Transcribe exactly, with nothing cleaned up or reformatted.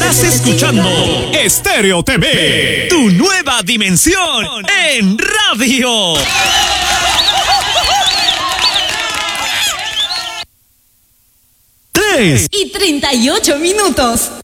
Estás escuchando Estéreo T V, tu nueva dimensión en radio. Tres y treinta y ocho minutos.